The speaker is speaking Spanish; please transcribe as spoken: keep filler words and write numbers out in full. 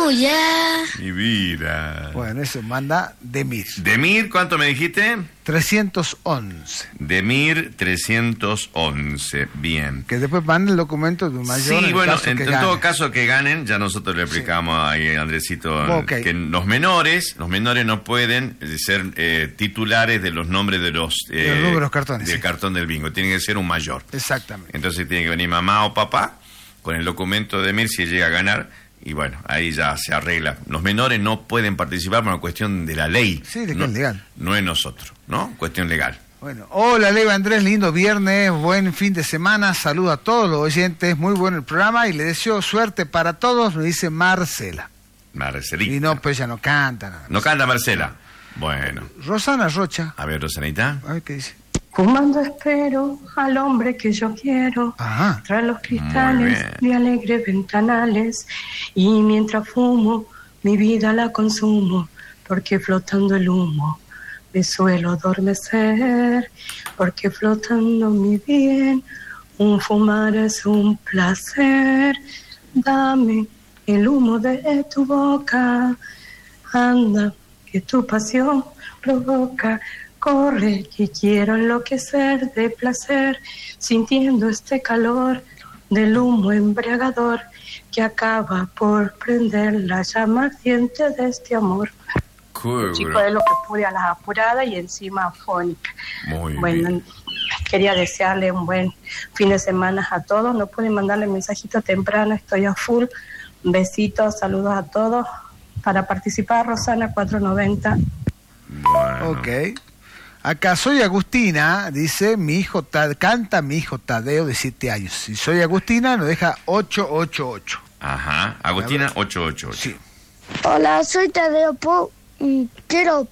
aleluya. Mi vida. Bueno, eso manda Demir. Demir, ¿cuánto me dijiste? trescientos once. Demir trescientos once, bien. Que después manda el documento de un mayor. Sí, en bueno, caso en, que en gane. todo caso que ganen, ya nosotros le explicamos sí. ahí a Andresito Okay. que los menores, los menores no pueden ser eh, titulares de los nombres de los... Eh, de los números cartones. Del sí. cartón del bingo, tiene que ser un mayor. Exactamente. Entonces tiene que venir mamá o papá con el documento de Demir si llega a ganar. Y bueno, ahí ya se arregla. Los menores no pueden participar por una cuestión de la ley. Sí, de que no, es legal. No es nosotros, ¿no? Cuestión legal. Bueno, hola Leo Andrés, lindo viernes, buen fin de semana, saludo a todos los oyentes, muy bueno el programa y le deseo suerte para todos, me dice Marcela. Marcelita. Y no, pues ella no canta nada. No canta Marcela. Bueno. Rosana Rocha. A ver, Rosanita. A ver qué dice. Fumando espero al hombre que yo quiero, Ajá. tras los cristales de alegres ventanales, y mientras fumo, mi vida la consumo, porque flotando el humo me suelo adormecer, porque flotando mi bien, un fumar es un placer. Dame el humo de tu boca, anda, que tu pasión provoca. Corre, que quiero enloquecer de placer, sintiendo este calor del humo embriagador que acaba por prender la llama ardiente de este amor. Cool, Chico, de lo que pude a las apuradas y encima afónica. Muy bueno, bien. Quería desearle un buen fin de semana a todos. No pude mandarle mensajito temprano, estoy a full. Besitos, saludos a todos. Para participar, Rosana cuatro noventa. Bueno. Ok. Acá soy Agustina, dice, mi hijo ta- canta mi hijo Tadeo de siete años. Si soy Agustina, nos deja ocho ocho ocho. Ajá. Agustina, ocho ocho ocho. Sí. Hola, soy Tadeo Po. Mm, Quiero